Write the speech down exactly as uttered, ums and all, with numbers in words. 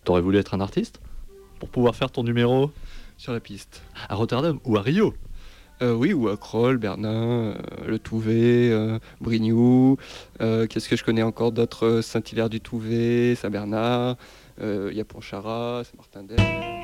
T'aurais voulu être un artiste pour pouvoir faire ton numéro Sur la piste. à Rotterdam ou à Rio? Euh, oui, ou à Kroll, Bernin, euh, Le Touvet, euh, Brignoux. Euh, qu'est-ce que je connais encore d'autres? Saint-Hilaire du Touvet, Saint-Bernard, il y a Pontcharrat, Saint-Martin-d'Hères.